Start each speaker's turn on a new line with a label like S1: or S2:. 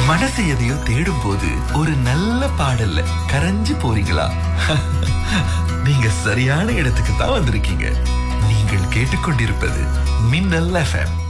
S1: மனசு எதையோ தேடும் போது ஒரு நல்ல பாடல்ல கரைஞ்சு போறீங்களா? நீங்க சரியான இடத்துக்கு தான் வந்திருக்கீங்க. நீங்கள் கேட்டுக்கொண்டிருப்பது மின்னல் FM.